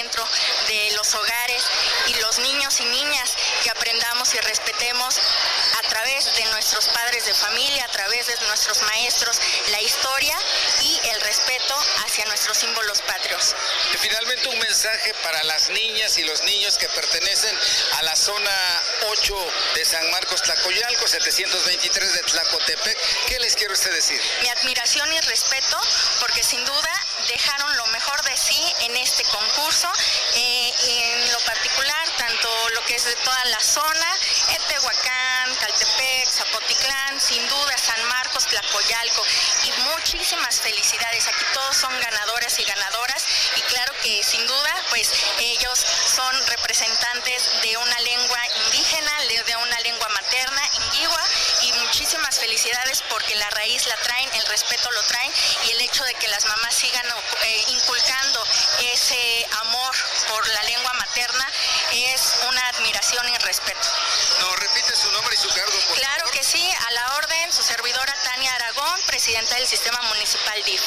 adentro de los hogares, y los niños y niñas que aprendamos y respetemos a través de nuestros padres de familia, a través de nuestros maestros, la historia y el respeto hacia nuestros símbolos patrios. Y finalmente un mensaje para las niñas y los niños que pertenecen a la zona 8 de San Marcos Tlacoyalco, 723 de Tlacotepec. ¿Qué les quiere usted decir? Mi admiración y respeto, porque sin duda dejaron lo mejor de sí en este concurso, en lo particular, tanto lo que es de toda la zona, Tehuacán, Caltepec, Zapotitlán, sin duda San Marcos, Tlacoyalco, y muchísimas felicidades. Aquí todos son ganadoras y ganadoras, y claro que sin duda, pues ellos son representantes de una lengua indígena, de una lengua materna, indigua, y muchísimas felicidades porque la raíz la traen, el respeto lo traen, y el hecho de que las mamás sigan inculcando ese amor por la lengua materna es una admiración y respeto. ¿Nos repite su nombre y su cargo, por Claro favor? que sí, a la orden, su servidora Tania Aragón, presidenta del Sistema Municipal DIF.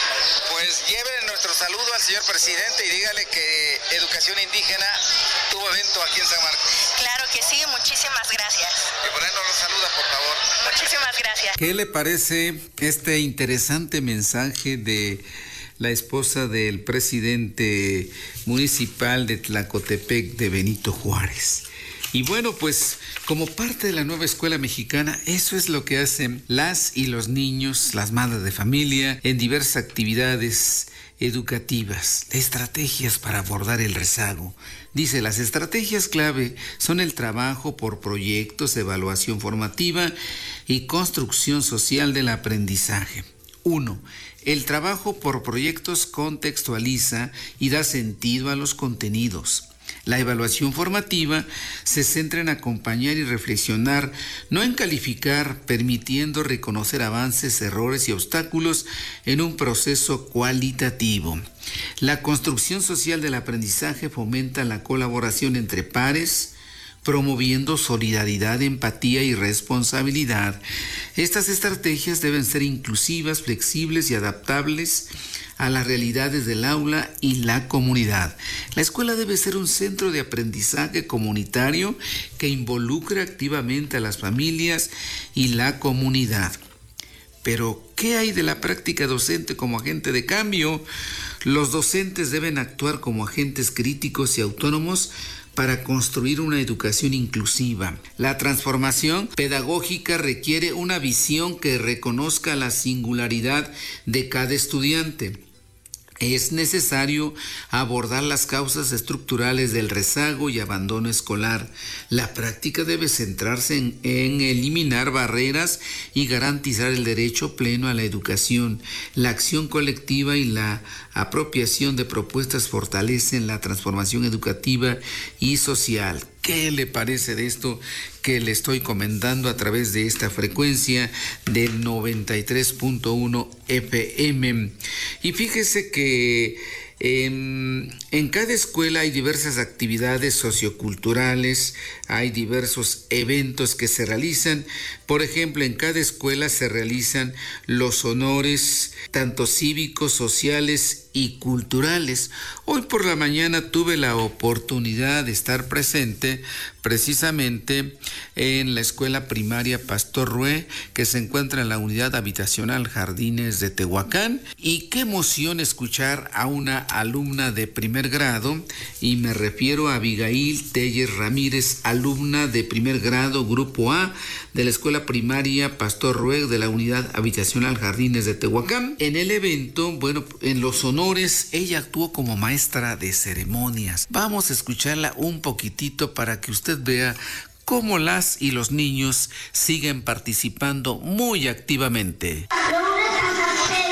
Pues lleven nuestro saludo al señor presidente y dígale que Educación Indígena tuvo evento aquí en San Marcos. Claro que sí, muchísimas gracias. Y por ahí nos saluda, por favor. Muchísimas gracias. ¿Qué le parece este interesante mensaje de la esposa del presidente municipal de Tlacotepec, de Benito Juárez? Y bueno, pues como parte de la nueva escuela mexicana, eso es lo que hacen las y los niños, las madres de familia, en diversas actividades educativas, estrategias para abordar el rezago. Dice, las estrategias clave son el trabajo por proyectos, evaluación formativa y construcción social del aprendizaje. 1. El trabajo por proyectos contextualiza y da sentido a los contenidos. La evaluación formativa se centra en acompañar y reflexionar, no en calificar, permitiendo reconocer avances, errores y obstáculos en un proceso cualitativo. La construcción social del aprendizaje fomenta la colaboración entre pares, promoviendo solidaridad, empatía y responsabilidad. Estas estrategias deben ser inclusivas, flexibles y adaptables a las realidades del aula y la comunidad. La escuela debe ser un centro de aprendizaje comunitario que involucre activamente a las familias y la comunidad. Pero, ¿qué hay de la práctica docente como agente de cambio? Los docentes deben actuar como agentes críticos y autónomos para construir una educación inclusiva. La transformación pedagógica requiere una visión que reconozca la singularidad de cada estudiante. Es necesario abordar las causas estructurales del rezago y abandono escolar. La práctica debe centrarse en eliminar barreras y garantizar el derecho pleno a la educación. La acción colectiva y la apropiación de propuestas fortalecen la transformación educativa y social. ¿Qué le parece de esto que le estoy comentando a través de esta frecuencia del 93.1 FM? Y fíjese que en cada escuela hay diversas actividades socioculturales, hay diversos eventos que se realizan. Por ejemplo, en cada escuela se realizan los honores, tanto cívicos, sociales y culturales. Hoy por la mañana tuve la oportunidad de estar presente precisamente en la escuela primaria Pastor Rue, que se encuentra en la unidad habitacional Jardines de Tehuacán, y qué emoción escuchar a una alumna de primer grado, y me refiero a Abigail Telles Ramírez, alumna de primer grado grupo A de la escuela primaria Pastor Rue de la unidad habitacional Jardines de Tehuacán. En el evento, bueno, en los honores, ella actuó como maestra de ceremonias. Vamos a escucharla un poquitito para que usted vea cómo las y los niños siguen participando muy activamente.